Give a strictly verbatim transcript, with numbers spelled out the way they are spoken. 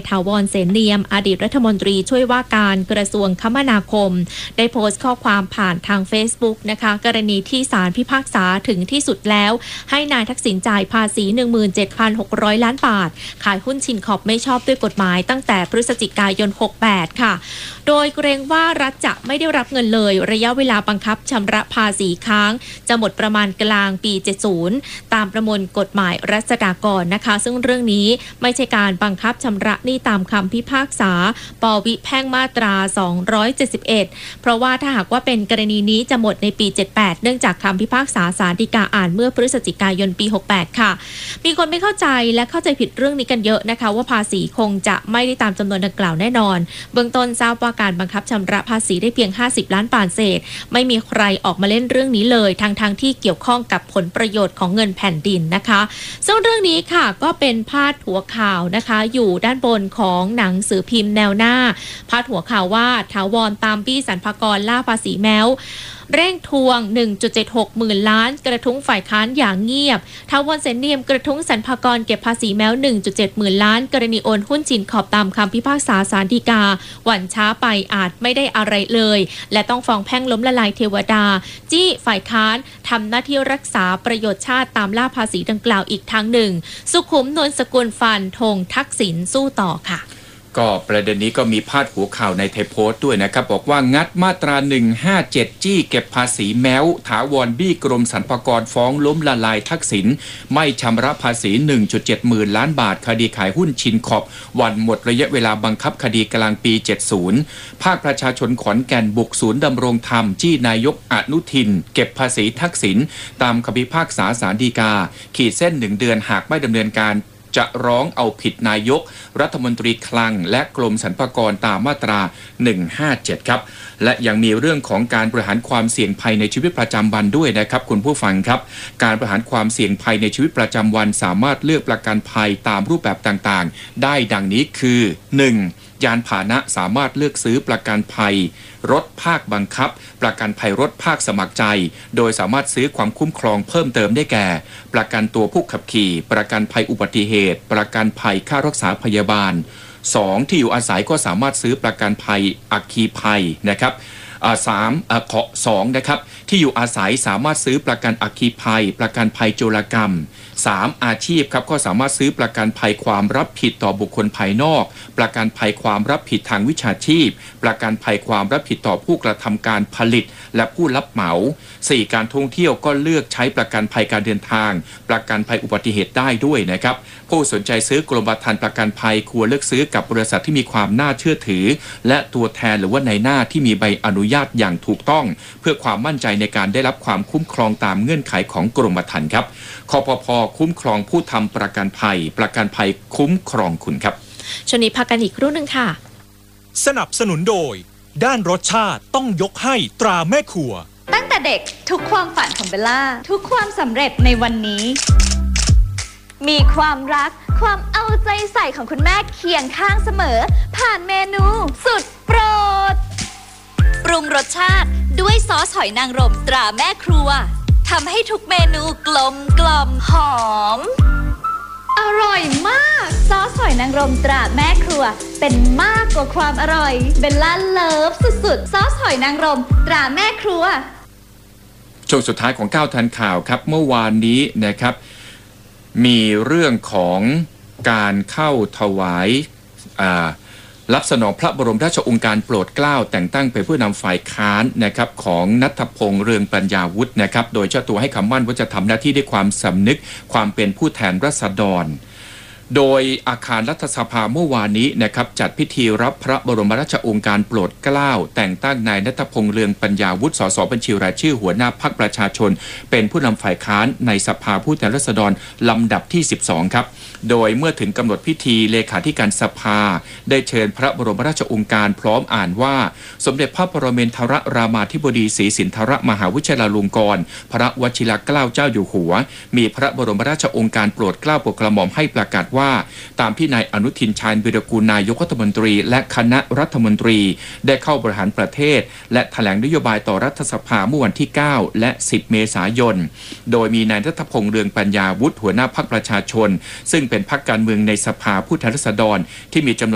ถาวรเสนเนียมอดีตรัฐมนตรีช่วยว่าการกระทรวงคมนาคมได้โพสต์ข้อความผ่านทาง Facebook นะคะกรณีที่ศาลพิพากษาถึงที่สุดแล้วให้นายทักษิณจ่ายภาษี หนึ่งหมื่นเจ็ดพันหกร้อย ล้านบาทขายหุ้นชินขอบไม่ชอบด้วยกฎหมายตั้งแต่พฤศจิกายนหกสิบแปดค่ะโดยเกรงว่ารัฐจะไม่ได้รับเงินเลยระยะเวลาบังคับชำระภาษีค้างจะหมดประมาณกลางปีเจ็ดสิบตามประมวลกฎหมายรัษฎากรนะคะซึ่งเรื่องนี้ไม่ใช่การบังคับชำระหนี้ตามคำพิพากษาปวิแพ่งมาตราสองร้อยเจ็ดสิบเอ็ดเพราะว่าถ้าหากว่าเป็นกรณีนี้จะหมดในปีเจ็ดสิบแปดเนื่องจากคำพิพากษาศาลฎีกาอ่านเมื่อพฤศจิกายนปีหกสิบแปดค่ะมีคนไม่เข้าใจและเข้าใจผิดเรื่องนี้กันเยอะนะคะว่าภาษีคงจะไม่ได้ตามจำนวนดังกล่าวแน่นอนเบื้องต้นทราบว่าการบังคับชำระภาษีได้เพียงห้าสิบล้านบาทเศษไม่มีใครออกมาเล่นเรื่องนี้เลยทั้งๆ ท, ที่เกี่ยวข้องกับผลประโยชน์ของเงินแผ่นดินนะคะซึ่งเรื่องนี้ค่ะก็เป็นพาดหัวข่าวนะคะอยู่ด้านบนของหนังสือพิมพ์แนวหน้าพาดหัวข่าวว่าถาวรตามบี้สรรพากรล่าภาษีแมวเร่งทวง หนึ่งจุดเจ็ดหก หมื่นล้านกระทุ้งฝ่ายค้านอย่างเงียบถาวรเสนเนียมกระทุ้งสรรพากรเก็บภาษีแมว หนึ่งจุดเจ็ด หมื่นล้านกรณีโอนหุ้นชินขอบตามคำพิพากษาศาลฎีกาหวั่นช้าไปอาจไม่ได้อะไรเลยและต้องฟ้องแพ่งล้มละลายเทวดาจี้ฝ่ายค้านทำหน้าที่รักษาประโยชน์ชาติตามล่าภาษีดังกล่าวอีกทางหนึ่งสุขุมนวลสกุลฟันธงทักษิณสู้ต่อค่ะก็ประเด็นนี้ก็มีพาดหัวข่าวในไทยโพสต์ด้วยนะครับบอกว่างัดมาตราหนึ่งห้าเจ็ดจี้เก็บภาษีแม้วถาวรบี้กรมสรรพากรฟ้องล้มละลายทักษิณไม่ชำระภาษี หนึ่งจุดเจ็ด หมื่นล้านบาทคดีขายหุ้นชินขอบวันหมดระยะเวลาบังคับคดีกลางปีเจ็ดสิบภาคประชาชนขอนแก่นบุกศูนย์ดำรงธรรมจี้นายกอนุทินเก็บภาษีทักษิณตามคำพิพากษาศาลฎีกาขีดเส้นหนึ่งเดือนหากไม่ดำเนินการจะร้องเอาผิดนายกรัฐมนตรีคลังและกรมสรรพากรตามมาตราหนึ่งห้าเจ็ดครับและยังมีเรื่องของการบริหารความเสี่ยงภัยในชีวิตประจำวันด้วยนะครับคุณผู้ฟังครับการบริหารความเสี่ยงภัยในชีวิตประจำวันสามารถเลือกประกันภัยตามรูปแบบต่างๆได้ดังนี้คือ หนึ่ง ยานพาหนะสามารถเลือกซื้อประกันภัยรถภาคบังคับประกันภัยรถภาคสมัครใจโดยสามารถซื้อความคุ้มครองเพิ่มเติมได้แก่ประกันตัวผู้ขับขี่ประกันภัยอุบัติเหตุประกันภัยค่ารักษาพยาบาลสองที่อยู่อาศัยก็สามารถซื้อประกันภัยอัคคีภัยนะครับสามขอสองนะครับที่อยู่อาศัยสามารถซื้อประกันอัคคีภัยประกันภัยโจรกรรมสามอาชีพครับก็สามารถซื้อประกันภัยความรับผิดต่อบุคคลภายนอกประกันภัยความรับผิดทางวิชาชีพประกันภัยความรับผิดต่อผู้กระทำการผลิตและผู้รับเหมาสี่การท่องเที่ยวก็เลือกใช้ประกันภัยการเดินทางประกันภัยอุบัติเหตุได้ด้วยนะครับผู้สนใจซื้อกรมธรรม์ประกันภัยควรเลือกซื้อกับบริษัทที่มีความน่าเชื่อถือและตัวแทนหรือว่าในหน้าที่มีใบอนุญาตอย่างถูกต้องเพื่อความมั่นใจในการได้รับความคุ้มครองตามเงื่อนไขของกรมธรรม์ครับคปภ.คุ้มครองผู้ทำประกันภัยประกันภัยคุ้มครองคุณครับช่วงนี้พักกันอีกครู่นึงค่ะสนับสนุนโดยด้านรสชาติต้องยกให้ตราแม่ครัวตั้งแต่เด็กทุกความฝันของเบลล่าทุกความสำเร็จในวันนี้มีความรักความเอาใจใส่ของคุณแม่เคียงข้างเสมอผ่านเมนูสุดโปรดปรุงรสชาติด้วยซอสหอยนางรมตราแม่ครัวทำให้ทุกเมนูกลมกล่อมหอมอร่อยมากซอสหอยนางรมตราแม่ครัวเป็นมากกว่าความอร่อยเบลล่าเลิฟสุดๆซอสหอยนางรมตราแม่ครัวช่วงสุดท้ายของก้าวทันข่าวครับเมื่อวานนี้นะครับมีเรื่องของการเข้าถวายรับสนองพระบรมราชโองการโปรดเกล้าแต่งตั้งเป็นผู้นำฝ่ายค้านนะครับของณัฐพงษ์เรืองปัญญาวุฒินะครับโดยเจ้าตัวให้คำมั่นว่าจะทำหน้าที่ด้วยความสำนึกความเป็นผู้แทนราษฎรโดยอาคารรัฐสภาเมื่อวานนี้นะครับจัดพิธีรับพระบรมราชโองการโปรดเกล้าแต่งตั้งนายณัฐพงษ์เรืองปัญญาวุฒิสสบัญชีรายชื่อหัวหน้าพรรคประชาชนเป็นผู้นำฝ่ายค้านในสภาผู้แทนราษฎรลำดับที่สิบสองครับโดยเมื่อถึงกำหนดพิธีเลขาธิการสภาได้เชิญพระบรมราชโองการพร้อมอ่านว่าสมเด็จพระปรมินทรรามาธิบดีศรีสินธรมหาวิทยาลงกรณ์พระวชิรเกล้าเจ้าอยู่หัวมีพระบรมราชโองการโปรดเกล้าโปรดกระหม่อมให้ประกาศว่าตามที่นายอนุทินชาญวีรกูลนายกรัฐมนตรีและคณะรัฐมนตรีได้เข้าบริหารประเทศและแถลงนโยบายต่อรัฐสภาเมื่อวันที่เก้าและสิบเมษายนโดยมีนายณัฐพงษ์เรืองปัญญาวุฒิหัวหน้าพรรคประชาชนซึ่งเป็นพรรคการเมืองในสภาผู้แทนราษฎรที่มีจำนวน